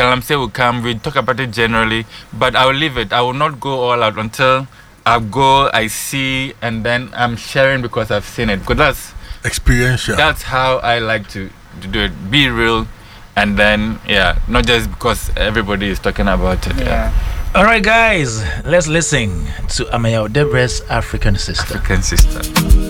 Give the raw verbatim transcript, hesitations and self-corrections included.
Galamsey will come. We talk about it generally, but I will leave it. I will not go all out until I go, I see, and then I'm sharing because I've seen it. Because that's experiential. That's how I like to, to do it. Be real, and then yeah, not just because everybody is talking about it. Yeah. yeah. All right, guys, let's listen to Amayao Debra's African Sister. African Sister.